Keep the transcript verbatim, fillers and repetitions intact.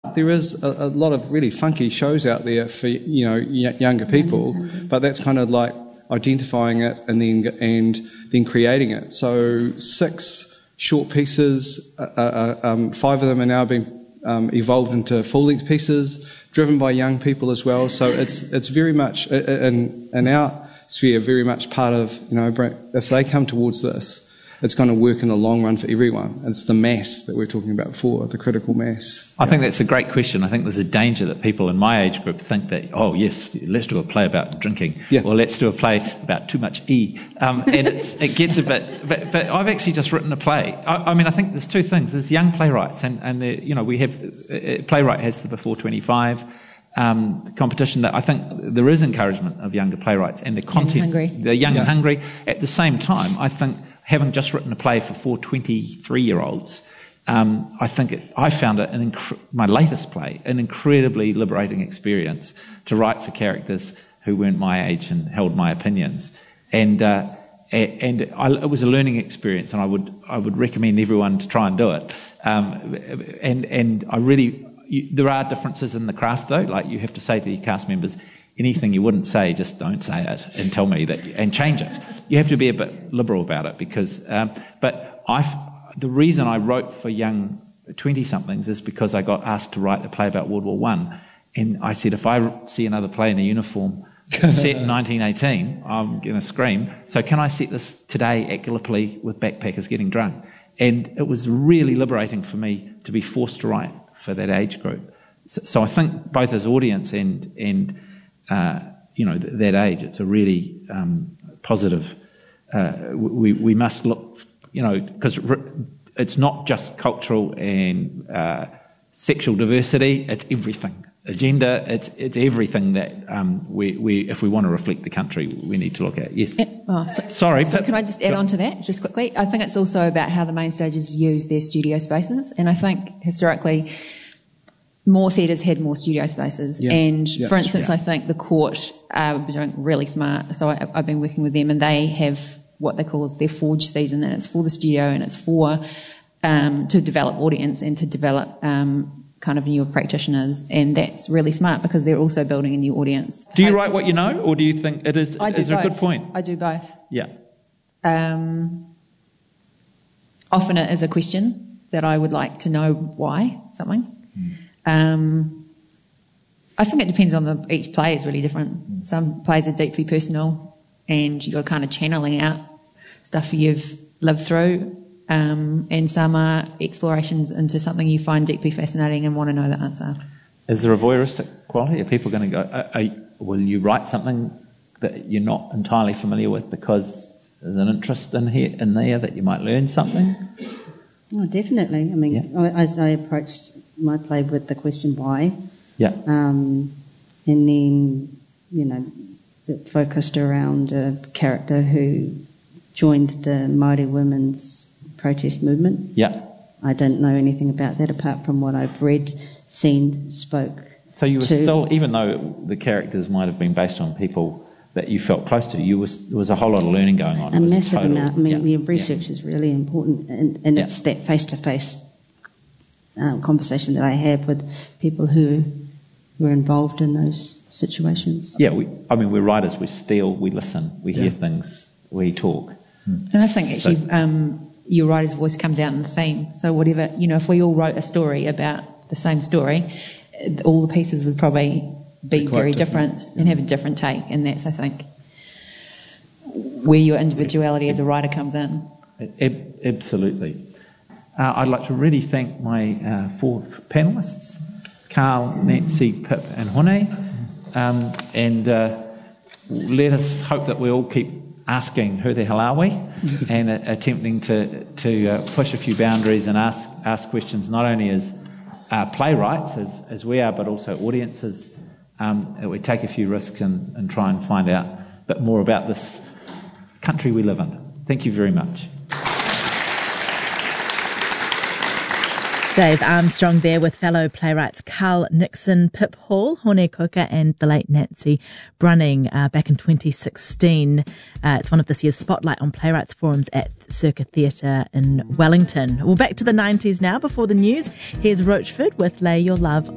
There is a, a lot of really funky shows out there for, you know, y- younger people, but that's kind of like identifying it and then and then creating it. So six short pieces, uh, uh, um, five of them are now being um, evolved into full-length pieces, driven by young people as well. So it's it's very much in in our sphere, very much part of, you know, if they come towards this, it's going to work in the long run for everyone. It's the mass that we're talking about before, the critical mass. I think that's a great question. I think there's a danger that people in my age group think that, oh, yes, let's do a play about drinking, yeah. or let's do a play about too much E. Um, and it's, it gets a bit... But, but I've actually just written a play. I, I mean, I think there's two things. There's young playwrights, and, and you know, we have... Uh, Playwright has the Before twenty-five um, competition that I think there is encouragement of younger playwrights, and the content... Young and hungry. They're young yeah. and hungry. At the same time, I think... having just written a play for four twenty-three-year-olds, um, I think it, I found it an inc- my latest play an incredibly liberating experience to write for characters who weren't my age and held my opinions, and uh, and I, it was a learning experience, and I would I would recommend everyone to try and do it. Um, and and I really you, there are differences in the craft though, like you have to say to your cast members, anything you wouldn't say, just don't say it and tell me that, and change it. You have to be a bit liberal about it because, um, but I, the reason I wrote for young twenty-somethings is because I got asked to write a play about World War One, and I said, if I see another play in a uniform set in nineteen eighteen, I'm going to scream. So can I set this today at Gallipoli with backpackers getting drunk? And it was really liberating for me to be forced to write for that age group. So, so I think both as audience and and Uh, you know, th- that age, it's a really um, positive. Uh, we we must look, you know, because re- it's not just cultural and uh, sexual diversity; it's everything. Agenda, it's it's everything that um, we we if we want to reflect the country, we need to look at. Yes. Uh, oh, so, Sorry, so but, can I just add on to that just quickly? I think it's also about how the main stages use their studio spaces, and I think historically, more theatres had more studio spaces. Yeah. And yeah, for instance, yeah. I think the Court are doing really smart. So I, I've been working with them, and they have what they call their Forge season, and it's for the studio, and it's for um, to develop audience and to develop um, kind of newer practitioners. And that's really smart because they're also building a new audience. Do you write what you know, or do you think it is? I do is it a both. good point? I do both. Yeah. Um, often it is a question that I would like to know why something. Mm. Um, I think it depends on the each play is really different. Mm. Some plays are deeply personal, and you're kind of channeling out stuff you've lived through, um, and some are explorations into something you find deeply fascinating and want to know the answer. Is there a voyeuristic quality? Are people going to go? Are, are, will you write something that you're not entirely familiar with because there's an interest in here in there that you might learn something? Oh, definitely. I mean, Yeah. I, I approached my play with the question why. Yeah. Um, and then, you know, it focused around a character who joined the Māori women's protest movement. Yeah. I didn't know anything about that apart from what I've read, seen, spoke. So you were to. still, even though the characters might have been based on people that you felt close to, you was there was a whole lot of learning going on. A It was massive total, amount. I mean, yeah, the research yeah. is really important, and, and Yeah. it's that face-to-face um, conversation that I have with people who were involved in those situations. Yeah, we, I mean, we're writers. We steal, we listen, we Yeah. hear things, we talk. And I think actually So- um, your writer's voice comes out in the theme. So whatever, you know, if we all wrote a story about the same story, uh, all the pieces would probably be Be quite very different. different, and have a different take. And that's, I think, where your individuality as a writer comes in. Ab- absolutely. Uh, I'd like to really thank my uh, four panellists, Carl, Nancy, Pip and Hone. Um, and uh, let us hope that we all keep asking who the hell are we and uh, attempting to, to uh, push a few boundaries and ask, ask questions not only as uh, playwrights, as, as we are, but also audiences, um, that we take a few risks and, and try and find out a bit more about this country we live in. Thank you very much. Dave Armstrong there with fellow playwrights Carl Nixon, Pip Hall, Hone Koka and the late Nancy Brunning uh, back in twenty sixteen. Uh, it's one of this year's Spotlight on Playwrights Forums at Circa Theatre in Wellington. Well, back to the nineties now before the news. Here's Roachford with Lay Your Love